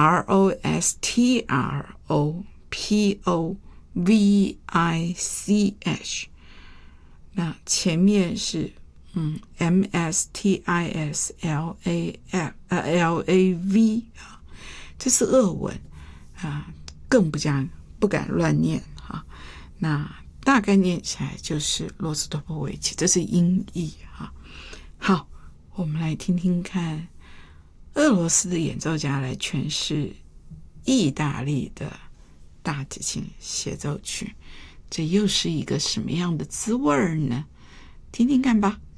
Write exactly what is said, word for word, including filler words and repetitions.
R O S T R O P O V I C H， 那前面是嗯 M S T I S L A F 呃 L A V 啊，这是俄文啊，更不讲不敢乱念啊。那大概念起来就是罗斯托波维奇，这是音译啊。好，我们来听听看俄罗斯的演奏家来诠释意大利的大提琴协奏曲，这又是一个什么样的滋味呢？听听看吧。